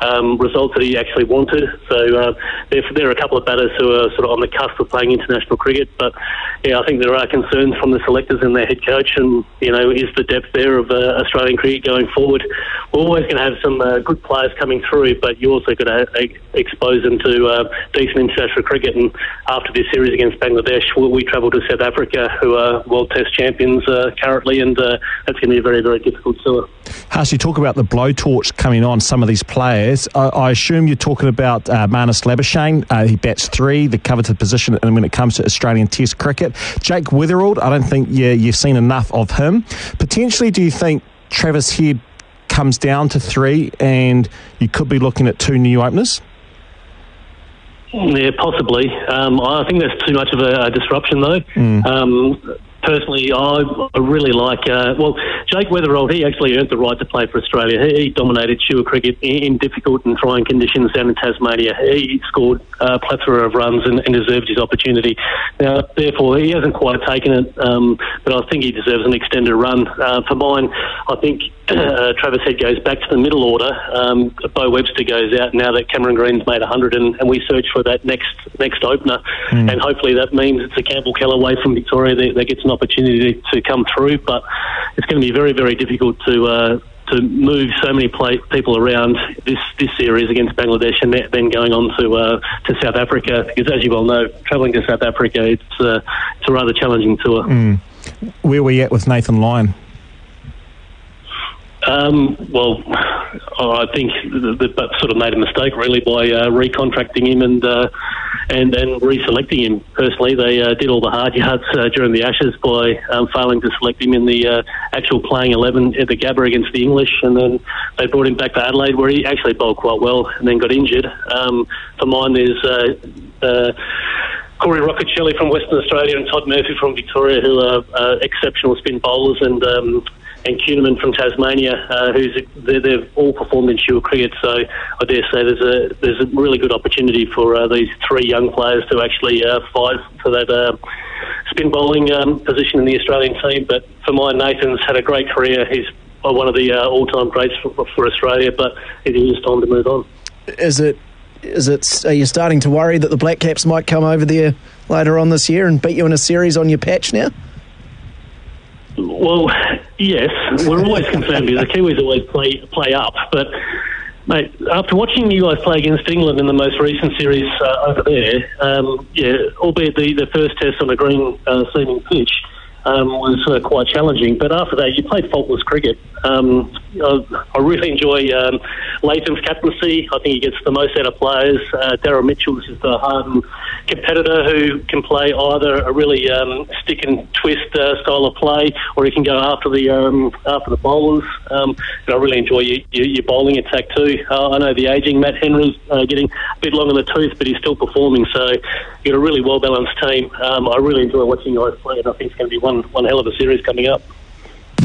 results that he actually wanted. So there are a couple of batters who are sort of on the cusp of playing international cricket. But yeah, I think there are concerns from the selectors and their head coach, and is the depth there of Australian cricket going forward. We're always going to have some good players coming through, but you also got to expose them to decent international cricket. And after this series against Bangladesh, we travel to South Africa, who are World Test champions currently, and that's going to be a very, very difficult tour. Harsh, you talk about the blowtorch coming on some of these players. I assume you're talking about Marnus Labuschagne. He bats 3, the coveted position when it comes to Australian Test cricket. Jake Weatherald, I don't think you've seen enough of him. Potentially, do you think Travis Head comes down to 3 and you could be looking at 2 new openers? Yeah, possibly. I think that's too much of a disruption, though. Personally, I really like... Jake Weatherald, he actually earned the right to play for Australia. He dominated Shield cricket in difficult and trying conditions down in Tasmania. He scored a plethora of runs and deserves his opportunity. Now, therefore, he hasn't quite taken it, but I think he deserves an extended run. For mine, I think Travis Head goes back to the middle order. Bo Webster goes out now that Cameron Green's made 100, and we search for that next opener. And hopefully that means it's a Campbell Kellaway from Victoria that gets an opportunity to come through. But it's going to be very, very difficult to move so many people around this series against Bangladesh, and then going on to South Africa, because as you well know, travelling to South Africa, it's a rather challenging tour. Where are we at with Nathan Lyon? I think they sort of made a mistake really by recontracting him and reselecting him. Personally, they did all the hard yards during the Ashes by failing to select him in the actual playing 11 at the Gabba against the English, and then they brought him back to Adelaide, where he actually bowled quite well and then got injured. For mine, there's Corey Rockefeller from Western Australia and Todd Murphy from Victoria, who are exceptional spin bowlers, and Kuhneman from Tasmania, they've all performed in Shield cricket. So I dare say there's a really good opportunity for these 3 young players to actually fight for that spin bowling position in the Australian team. But for mine, Nathan's had a great career. He's one of the all-time greats for Australia, but it is time to move on. Are you starting to worry that the Black Caps might come over there later on this year and beat you in a series on your patch now? Well, yes, we're always concerned because the Kiwis always play up. But, mate, after watching you guys play against England in the most recent series over there, albeit the first test on a green seaming pitch was quite challenging. But after that, you played faultless cricket. I really enjoy Latham's captaincy. I think he gets the most out of players. Daryl Mitchell is just a hardened competitor who can play either a really stick and twist style of play, or he can go after the bowlers. And I really enjoy your bowling attack too. I know the ageing Matt Henry's getting a bit long in the tooth, but he's still performing. So you've got a really well balanced team. I really enjoy watching you guys play, and I think it's going to be one hell of a series coming up.